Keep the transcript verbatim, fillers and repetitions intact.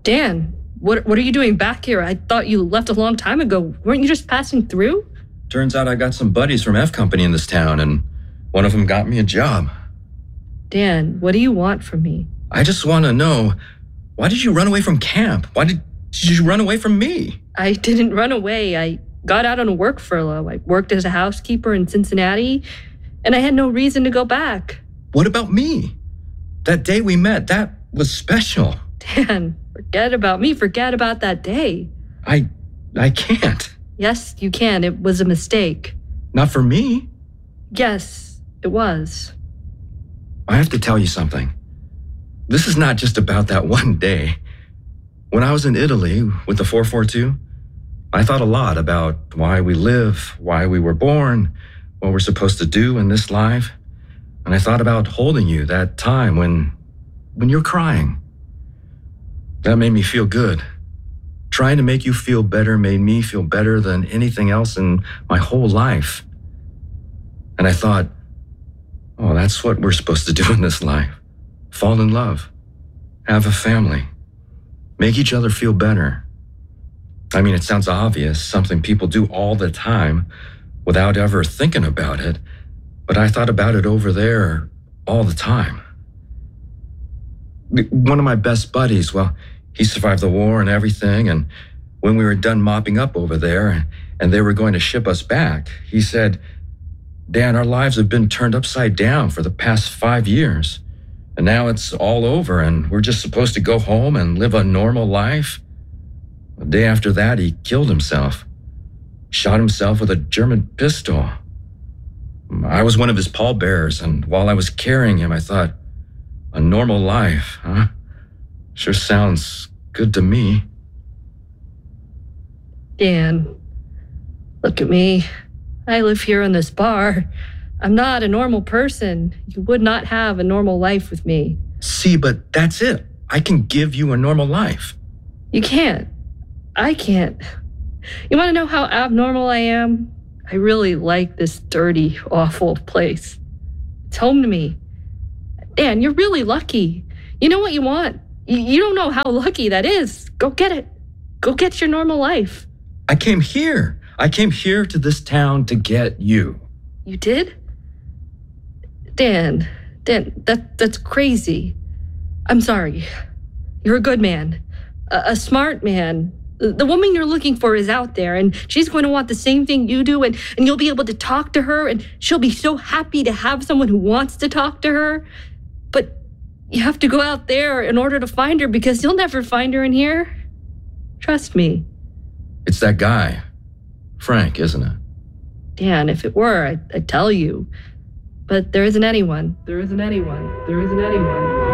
Dan, what, what are you doing back here? I thought you left a long time ago. Weren't you just passing through? Turns out I got some buddies from F Company in this town, and one of them got me a job. Dan, what do you want from me? I just want to know, why did you run away from camp? Why did, did you run away from me? I didn't run away. I got out on a work furlough. I worked as a housekeeper in Cincinnati, and I had no reason to go back. What about me? That day we met, that was special. Dan, forget about me. Forget about that day. I, I can't. Yes, you can. It was a mistake. Not for me. Yes, it was. I have to tell you something. This is not just about that one day. When I was in Italy with the four four two, I thought a lot about why we live, why we were born, what we're supposed to do in this life. And I thought about holding you that time when, when you're crying. That made me feel good. Trying to make you feel better made me feel better than anything else in my whole life. And I thought, oh, that's what we're supposed to do in this life. Fall in love. Have a family. Make each other feel better. I mean, it sounds obvious, something people do all the time without ever thinking about it. But I thought about it over there all the time. One of my best buddies, well, he survived the war and everything. And when we were done mopping up over there and they were going to ship us back, he said, Dan, our lives have been turned upside down for the past five years. And now it's all over and we're just supposed to go home and live a normal life. The day after that, he killed himself. Shot himself with a German pistol. I was one of his pallbearers, and while I was carrying him, I thought, a normal life, huh? Sure sounds good to me. Dan, look at me. I live here in this bar. I'm not a normal person. You would not have a normal life with me. See, but that's it. I can give you a normal life. You can't. I can't. You want to know how abnormal I am? I really like this dirty, awful place. It's home to me. Dan, you're really lucky. You know what you want. You, you don't know how lucky that is. Go get it. Go get your normal life. I came here. I came here to this town to get you. You did? Dan, Dan, that, that's crazy. I'm sorry. You're a good man. A, a smart man. The woman you're looking for is out there, and she's going to want the same thing you do, and, and you'll be able to talk to her, and she'll be so happy to have someone who wants to talk to her. But you have to go out there in order to find her, because you'll never find her in here. Trust me. It's that guy, Frank, isn't it? Dan, if it were, I'd, I'd tell you. But there isn't anyone. There isn't anyone. There isn't anyone.